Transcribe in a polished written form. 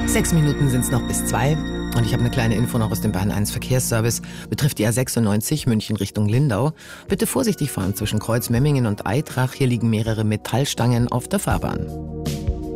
6 Minuten sind es noch bis 2. Und ich habe eine kleine Info noch aus dem Bayern 1 Verkehrsservice. Betrifft die A96 München Richtung Lindau. Bitte vorsichtig fahren zwischen Kreuzmemmingen und Aitrach. Hier liegen mehrere Metallstangen auf der Fahrbahn.